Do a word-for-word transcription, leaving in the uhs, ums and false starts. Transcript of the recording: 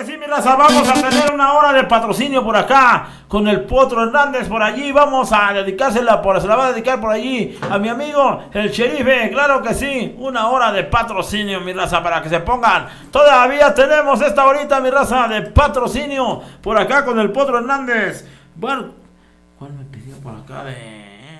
que sí, mi raza, vamos a tener una hora de patrocinio por acá con el Potro Hernández por allí. Vamos a dedicársela, por, se la va a dedicar por allí a mi amigo el Sherife. Claro que sí, una hora de patrocinio, mi raza, para que se pongan. Todavía tenemos esta horita, mi raza, de patrocinio por acá con el Potro Hernández. Bueno, ¿cuál me pidió por acá de...?